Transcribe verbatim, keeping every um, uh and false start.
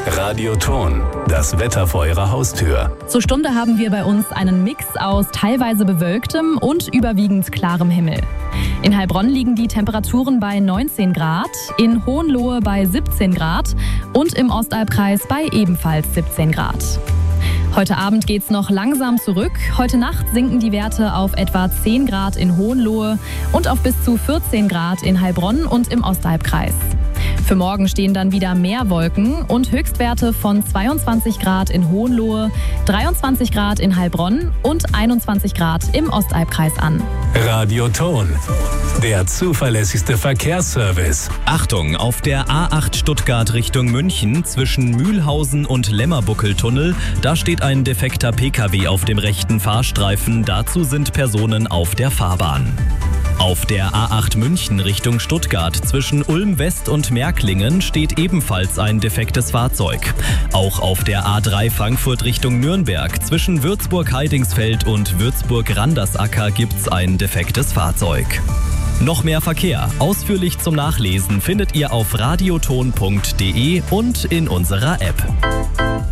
Radioton, das Wetter vor Ihrer Haustür. Zur Stunde haben wir bei uns einen Mix aus teilweise bewölktem und überwiegend klarem Himmel. In Heilbronn liegen die Temperaturen bei neunzehn Grad, in Hohenlohe bei siebzehn Grad und im Ostalbkreis bei ebenfalls siebzehn Grad. Heute Abend geht's noch langsam zurück. Heute Nacht sinken die Werte auf etwa zehn Grad in Hohenlohe und auf bis zu vierzehn Grad in Heilbronn und im Ostalbkreis. Für morgen stehen dann wieder mehr Wolken und Höchstwerte von zweiundzwanzig Grad in Hohenlohe, dreiundzwanzig Grad in Heilbronn und einundzwanzig Grad im Ostalbkreis an. Radioton, der zuverlässigste Verkehrsservice. Achtung, auf der A acht Stuttgart Richtung München zwischen Mühlhausen und Lämmerbuckeltunnel, da steht ein defekter Pkw auf dem rechten Fahrstreifen, dazu sind Personen auf der Fahrbahn. Auf der A acht München Richtung Stuttgart zwischen Ulm West und Märklingen steht ebenfalls ein defektes Fahrzeug. Auch auf der A drei Frankfurt Richtung Nürnberg zwischen Würzburg-Heidingsfeld und Würzburg-Randersacker gibt's ein defektes Fahrzeug. Noch mehr Verkehr, ausführlich zum Nachlesen, findet ihr auf radioton punkt de und in unserer App.